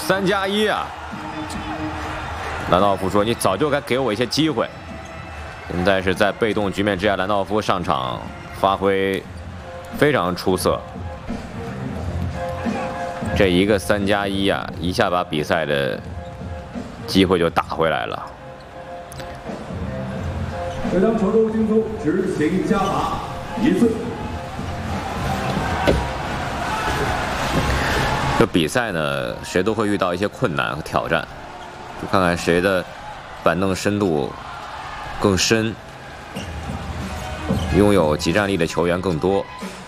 3+1啊！兰道夫说：“你早就该给我一些机会。”现在是在被动局面之下，兰道夫上场发挥非常出色。这一个3+1啊，一下把比赛的机会就打回来了。 这将成州精通执行加罚1次。 这比赛呢，谁都会遇到一些困难和挑战，就看看谁的板凳深度更深，拥有即战力的球员更多。